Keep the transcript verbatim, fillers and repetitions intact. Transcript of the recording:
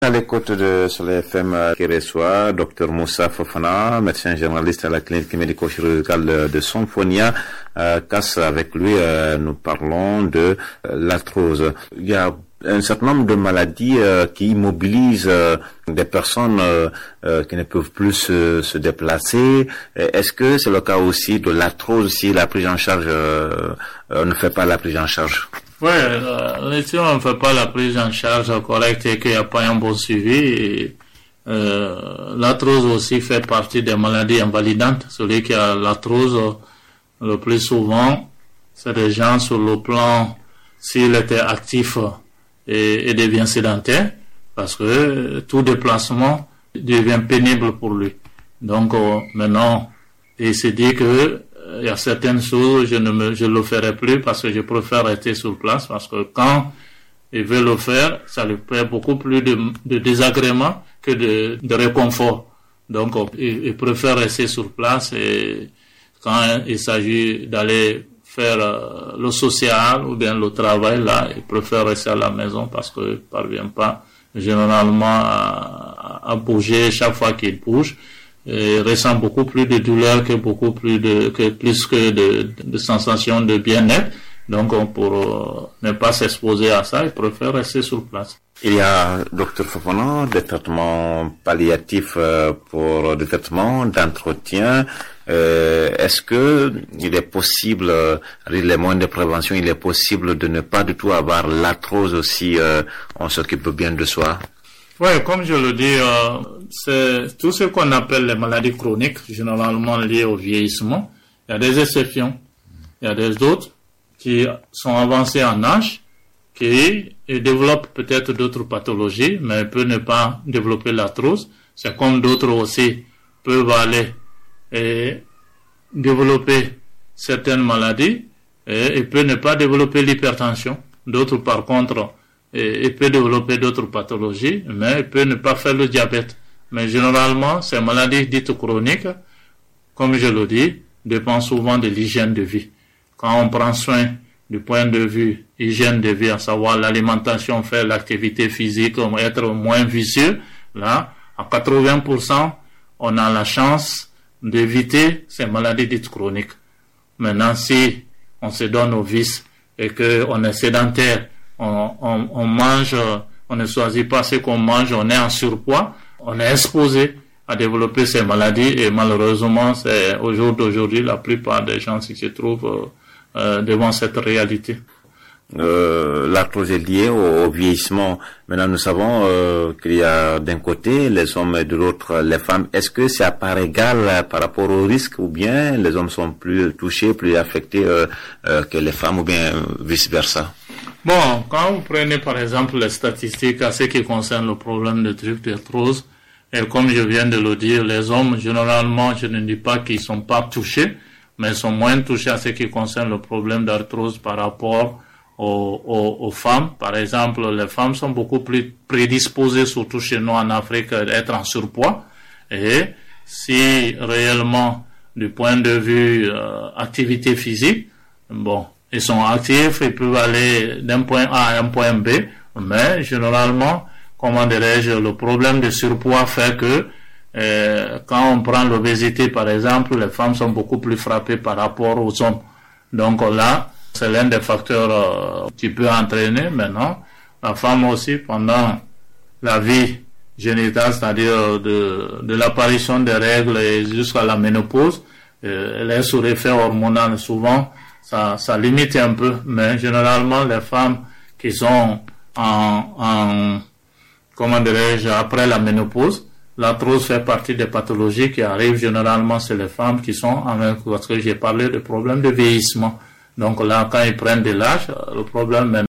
À l'écoute de Soleil F M qui reçoit Docteur Moussa Fofana, médecin généraliste à la clinique médico-chirurgicale de Sonfonia. Euh, Casse avec lui, euh, nous parlons de euh, l'arthrose. Il y a un certain nombre de maladies euh, qui immobilisent euh, des personnes euh, euh, qui ne peuvent plus se, se déplacer. Est-ce que c'est le cas aussi de l'arthrose si la prise en charge euh, euh, ne fait pas la prise en charge? Oui, euh, si on ne fait pas la prise en charge correcte et qu'il n'y a pas un bon suivi, et, euh, l'arthrose aussi fait partie des maladies invalidantes. Celui qui a l'arthrose, le plus souvent, c'est des gens sur le plan, s'il était actif et, et devient sédentaire, parce que tout déplacement devient pénible pour lui. Donc euh, maintenant, il se dit que il y a certaines choses, je ne me, je le ferai plus parce que je préfère rester sur place, parce que quand il veut le faire, ça lui fait beaucoup plus de, de désagréments que de, de réconfort. Donc, il, il préfère rester sur place, et quand il s'agit d'aller faire euh, le social ou bien le travail, là, il préfère rester à la maison parce qu'il ne parvient pas généralement à, à bouger chaque fois qu'il bouge. Et ressent beaucoup plus de douleur que beaucoup plus de que plus que de, de sensations de bien-être. Donc on, pour euh, ne pas s'exposer à ça, il préfère rester sur place. Il y a, docteur Fofana, des traitements palliatifs euh, pour des traitements d'entretien. Euh, est-ce que il est possible, euh, avec les moyens de prévention, il est possible de ne pas du tout avoir l'arthrose si euh, on s'occupe bien de soi? Oui, comme je le dis, euh, c'est tout ce qu'on appelle les maladies chroniques, généralement liées au vieillissement. Il y a des exceptions. Il y a des autres qui sont avancés en âge, qui développent peut-être d'autres pathologies, mais peuvent ne pas développer l'arthrose. C'est comme d'autres aussi peuvent aller et développer certaines maladies et, et peuvent ne pas développer l'hypertension. D'autres, par contre, et il peut développer d'autres pathologies, mais il peut ne pas faire le diabète. Mais généralement, ces maladies dites chroniques, comme je le dis, dépendent souvent de l'hygiène de vie. Quand on prend soin du point de vue hygiène de vie, à savoir l'alimentation, faire l'activité physique, être moins vicieux, là, à quatre-vingts pour cent, on a la chance d'éviter ces maladies dites chroniques. Maintenant, si on se donne au vice et qu'on est sédentaire, On, on, on mange, on ne choisit pas ce qu'on mange, on est en surpoids, on est exposé à développer ces maladies, et malheureusement, c'est au jour d'aujourd'hui, la plupart des gens qui se trouvent euh, devant cette réalité. Euh, l'arthrose est liée au, au vieillissement. Maintenant, nous savons euh, qu'il y a d'un côté les hommes et de l'autre les femmes. Est-ce que c'est à part égale par rapport au risque, ou bien les hommes sont plus touchés, plus affectés euh, euh, que les femmes, ou bien vice-versa? Bon, quand vous prenez par exemple les statistiques à ce qui concerne le problème de truc d'arthrose, et comme je viens de le dire, les hommes, généralement, je ne dis pas qu'ils sont pas touchés, mais sont moins touchés à ce qui concerne le problème d'arthrose par rapport aux, aux, aux femmes. Par exemple, les femmes sont beaucoup plus prédisposées, surtout chez nous en Afrique, d'être en surpoids. Et si réellement, du point de vue euh, activité physique, bon, ils sont actifs, ils peuvent aller d'un point A à un point B, mais généralement, comment dirais-je, le problème de surpoids fait que euh, quand on prend l'obésité, par exemple, les femmes sont beaucoup plus frappées par rapport aux hommes. Donc là, c'est l'un des facteurs euh, qui peut entraîner. Maintenant, la femme aussi, pendant la vie génitale, c'est-à-dire de, de l'apparition des règles et jusqu'à la ménopause, euh, elle est sous effet hormonal souvent. Ça, ça limite un peu, mais généralement, les femmes qui sont en, en comment dirais-je, après la ménopause, l'arthrose fait partie des pathologies qui arrivent généralement chez les femmes qui sont avec, parce que j'ai parlé de problèmes de vieillissement. Donc là, quand ils prennent de l'âge, le problème